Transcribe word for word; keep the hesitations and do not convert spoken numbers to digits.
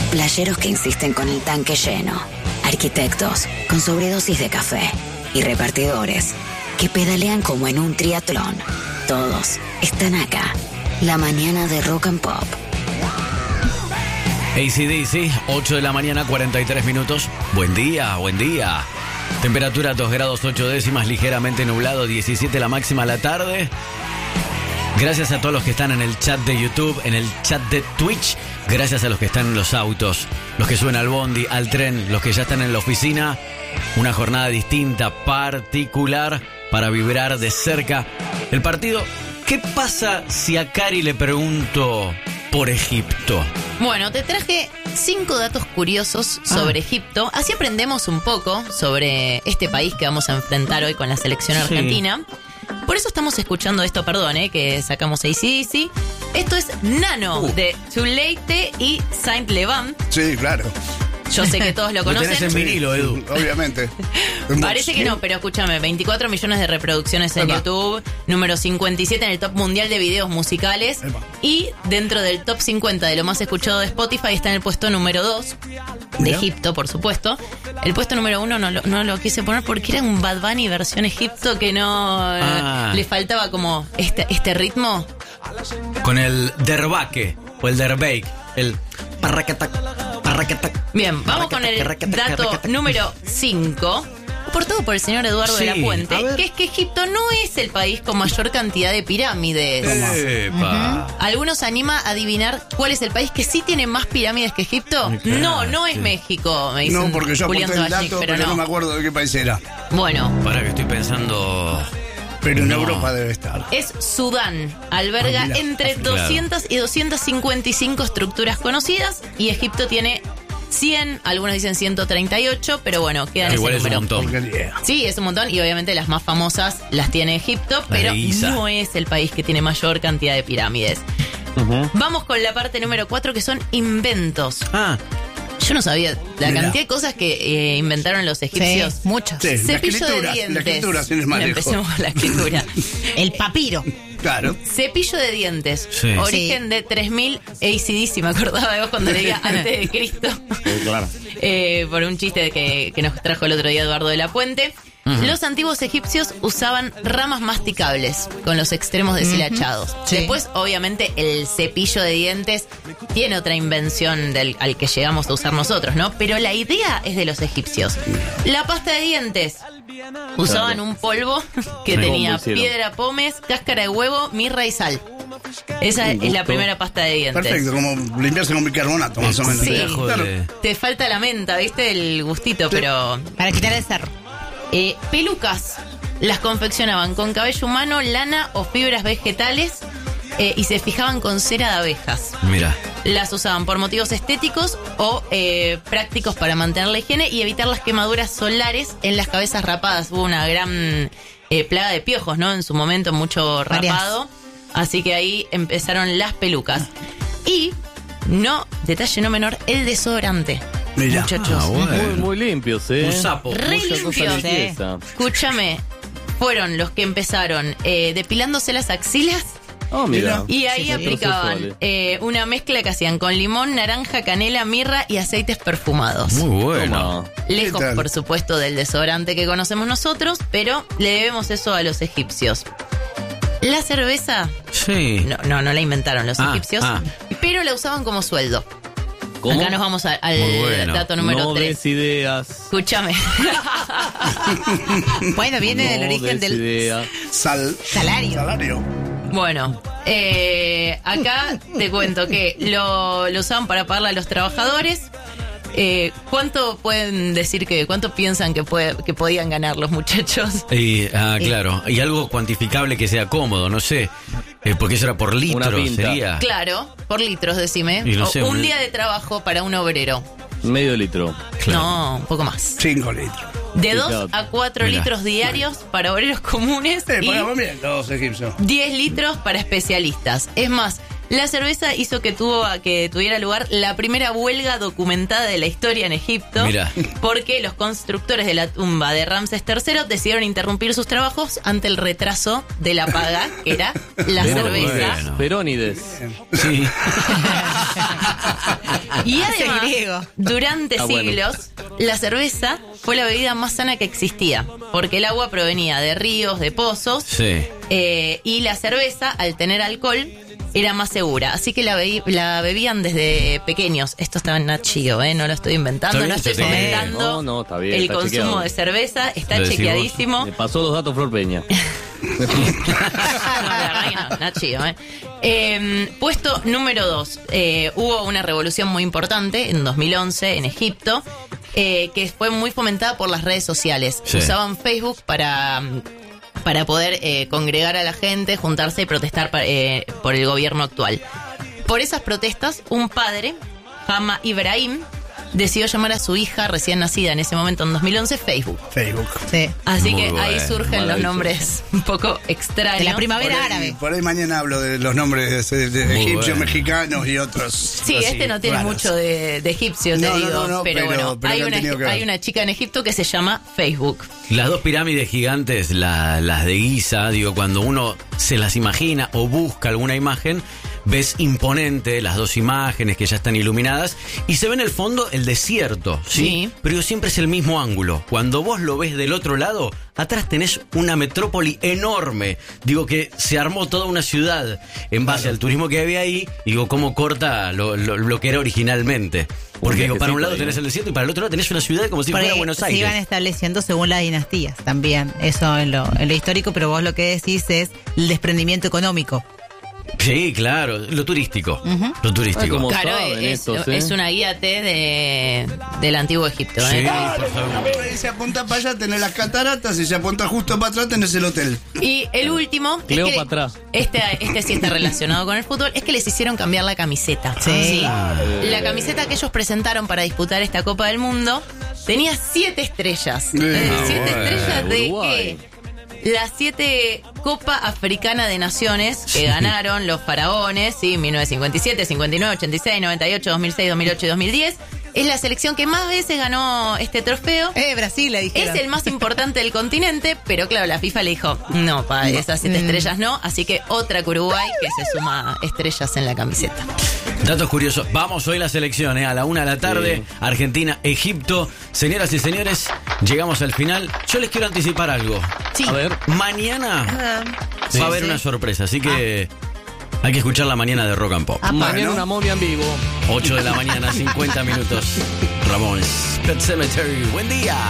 Playeros que insisten con el tanque lleno. Arquitectos con sobredosis de café. Y repartidores que pedalean como en un triatlón. Todos están acá. La mañana de Rock and Pop. A C D C, ocho de la mañana, cuarenta y tres minutos. Buen día, buen día. Temperatura dos grados ocho décimas, ligeramente nublado, diecisiete la máxima a la tarde. Gracias a todos los que están en el chat de YouTube, en el chat de Twitch. Gracias a los que están en los autos, los que suben al bondi, al tren, los que ya están en la oficina. Una jornada distinta, particular, para vibrar de cerca el partido. ¿Qué pasa si a Cari le pregunto por Egipto? Bueno, te traje cinco datos curiosos sobre ah. Egipto. Así aprendemos un poco sobre este país que vamos a enfrentar hoy con la selección argentina. Sí. Por eso estamos escuchando esto, perdón, eh, que sacamos A C D C. Esto es Nano, uh. de Too Late y Saint Levant. Sí, claro. Yo sé que todos lo conocen. Lo tenés en vinilo, Edu. Obviamente. Parece que no, pero escúchame, veinticuatro millones de reproducciones en Epa. YouTube, número cincuenta y siete en el top mundial de videos musicales. Epa. Y dentro del top cincuenta de lo más escuchado de Spotify está en el puesto número dos, de Egipto, por supuesto. El puesto número uno no lo, no lo quise poner porque era un Bad Bunny versión Egipto que no ah. le faltaba como este, este ritmo. Con el derbaque o el derbeik, el parraquetac. Bien, vamos con el dato número cinco, aportado por el señor Eduardo sí, de la Puente, que es que Egipto no es el país con mayor cantidad de pirámides. Uh-huh. ¿Algunos anima a adivinar cuál es el país que sí tiene más pirámides que Egipto? Claro, no, no es México. Me no, porque yo Julián apunté el dato, Toballik, pero, pero no. no me acuerdo de qué país era. Bueno. Para que estoy pensando... Pero en no. Europa debe estar. Es Sudán. Alberga ah, entre claro. doscientas y doscientas cincuenta y cinco estructuras conocidas. Y Egipto tiene cien, algunos dicen ciento treinta y ocho, pero bueno, quedan igual ese es número. Un montón. Sí, es un montón. Y obviamente las más famosas las tiene Egipto, pero no es el país que tiene mayor cantidad de pirámides. Uh-huh. Vamos con la parte número cuatro, que son inventos. Ah. Yo no sabía la Mirá. cantidad de cosas que eh, inventaron los egipcios. Sí, muchas. Sí, Cepillo de la dientes. La escritura, sin ir más lejos. Empecemos con la escritura. El papiro. Claro. Cepillo de dientes. Sí. Origen sí. de tres mil A C D C. Me acordaba de vos cuando leía antes de Cristo. Sí, claro. Eh, por un chiste que, que nos trajo el otro día Eduardo de la Puente. Uh-huh. Los antiguos egipcios usaban ramas masticables con los extremos deshilachados. Uh-huh. Sí. Después, obviamente, el cepillo de dientes tiene otra invención del, al que llegamos a usar nosotros, ¿no? Pero la idea es de los egipcios. La pasta de dientes. Usaban claro. un polvo que sí. tenía piedra pómez, cáscara de huevo, mirra y sal. Esa es la primera pasta de dientes. Perfecto, como limpiarse con bicarbonato, más o menos. Sí, claro. Te falta la menta, ¿viste? El gustito, sí. pero... Para quitar el cerro. Eh, pelucas las confeccionaban con cabello humano, lana o fibras vegetales eh, y se fijaban con cera de abejas. Mira. Las usaban por motivos estéticos o eh, prácticos para mantener la higiene y evitar las quemaduras solares en las cabezas rapadas. Hubo una gran eh, plaga de piojos, ¿no? En su momento, mucho rapado. Varias. Así que ahí empezaron las pelucas. Y, no, detalle no menor, el desodorante. Mirá. Muchachos. Ah, bueno. Muy, muy limpios, ¿eh? Un sapo. Re limpios, ¿eh? Escúchame, fueron los que empezaron eh, depilándose las axilas. Oh, mira. Y ahí sí, aplicaban eh, una mezcla que hacían con limón, naranja, canela, mirra y aceites perfumados. Muy bueno. Lejos, por supuesto, del desodorante que conocemos nosotros, pero le debemos eso a los egipcios. La cerveza, sí. no, no, no la inventaron los ah, egipcios, ah. pero la usaban como sueldo. ¿Cómo? Acá nos vamos a, al bueno. dato número no tres. Des ideas. Escúchame. Bueno, viene no del origen del ideas. Sal. Salario. Salario. Bueno, eh, acá te cuento que lo, lo usaban para pagarle a los trabajadores. Eh, ¿Cuánto pueden decir que, cuánto piensan que, puede, que podían ganar los muchachos? Y, ah, claro. Y algo cuantificable que sea cómodo, no sé. Eh, porque eso era por litro, sería. Claro, por litros, decime. No o sé, un un día de trabajo para un obrero. Medio litro. Claro. No, un poco más. Cinco litros. De dos a cuatro Mirá. litros diarios para obreros comunes Eh, y ponemos bien los egipcios. diez litros para especialistas. Es más, La cerveza hizo que tuvo que tuviera lugar la primera huelga documentada de la historia en Egipto. Mirá. Porque los constructores de la tumba de Ramsés tercero decidieron interrumpir sus trabajos ante el retraso de la paga, que era la Muy cerveza. bueno. Perónides. Sí. Y Ese además, griego. durante Ah, bueno. siglos, la cerveza fue la bebida más sana que existía, porque el agua provenía de ríos, de pozos, Sí. eh, y la cerveza, al tener alcohol, era más segura. Así que la, bebi- la bebían desde pequeños. Esto estaba en Nat Geo, ¿eh? No lo estoy inventando, Está no bien, estoy está bien. fomentando No, no, está bien, el está consumo chequeado. de cerveza. Está Lo decís chequeadísimo. Le pasó los datos Flor Peña. No, la verdad que no, Nat Geo, ¿eh? Eh, puesto número dos. Eh, hubo una revolución muy importante en dos mil once en Egipto, eh, que fue muy fomentada por las redes sociales. Sí. Usaban Facebook para, para poder eh, congregar a la gente, juntarse y protestar pa- eh, por el gobierno actual. Por esas protestas, un padre, Hama Ibrahim, decidió llamar a su hija recién nacida en ese momento, en dos mil once, Facebook. Facebook. Sí. Así Muy que ahí bueno, surgen los maravilloso. nombres un poco extraños. De la Por primavera ahí, árabe. por ahí mañana hablo de los nombres de, de Muy egipcios, bueno. mexicanos y otros. Sí, así, este no tiene raros. mucho de, de egipcio, te No, no, digo. no, no, pero, pero- bueno, pero hay, que han una, tenido que ver. hay una chica en Egipto que se llama Facebook. Las dos pirámides gigantes, la- las de Giza, digo, cuando uno se las imagina o busca alguna imagen, ves imponente las dos imágenes que ya están iluminadas y se ve en el fondo el desierto, ¿sí? Sí. Pero siempre es el mismo ángulo. Cuando vos lo ves del otro lado, atrás tenés una metrópoli enorme. Digo que se armó toda una ciudad en base al turismo que había ahí. Digo, cómo corta lo, lo- lo que era originalmente. Porque digo, para un lado viajecito ahí, tenés ¿no? el desierto y para el otro lado tenés una ciudad como si Porque fuera Buenos se iban Aires. estableciendo según las dinastías también. Eso en lo, en lo histórico, pero vos lo que decís es el desprendimiento económico. Sí, claro, lo turístico. Lo turístico. Ay, como- Claro, saben es, estos, ¿eh? es una guía T de, del antiguo Egipto. Sí, ¿eh? por favor. Ahí se apunta para allá, tenés las cataratas, y se apunta justo para atrás, tenés el hotel. Y el último, es que Cleopatra. este, este sí está relacionado con el fútbol, es que les hicieron cambiar la camiseta. Sí. La camiseta que ellos presentaron para disputar esta Copa del Mundo tenía siete estrellas. Eh, Eh, ¿Siete bueno. estrellas de Uruguay. qué? Las siete Copa Africana de Naciones que ganaron los faraones, sí, mil novecientos cincuenta y siete, cincuenta y nueve, ochenta y seis, noventa y ocho, dos mil seis, dos mil ocho y dos mil diez. Es la selección que más veces ganó este trofeo. Eh, Brasil, le dijeron. Es el más importante del continente, pero claro, la FIFA le dijo, no, para esas siete estrellas no, así que otra que Uruguay que se suma estrellas en la camiseta. Datos curiosos. Vamos hoy la selección, ¿eh? A la una de la tarde. Sí. Argentina, Egipto. Señoras y señores, llegamos al final. Yo les quiero anticipar algo. Sí. A ver. Mañana Sí, va a haber sí. una sorpresa, así que hay que escuchar la mañana de Rock and Pop. Ah, Mañana bueno. una momia en vivo. ocho de la mañana, cincuenta minutos. Ramones, Pet Cemetery. Buen día.